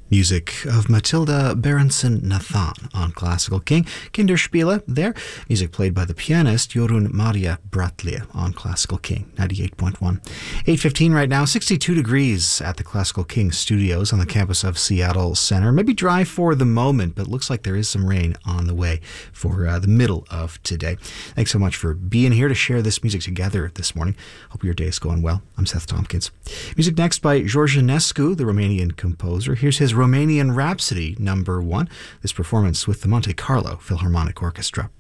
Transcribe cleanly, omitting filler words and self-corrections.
Music of Matilda Berenson Nathan on Classical King. Kinderspiele there. Music played by the pianist Jorun Maria Bratlie on Classical King 98.1. 8:15 right now, 62 degrees at the Classical King studios on the campus of Seattle Center. Maybe dry for the moment, but looks like there is some rain on the way for the middle of today. Thanks so much for being here to share this music together this morning. Hope your day is going well. I'm Seth Tompkins. Music next by George Enescu, the Romanian composer. Here's his Romanian Rhapsody No. 1, this performance with the Monte Carlo Philharmonic Orchestra.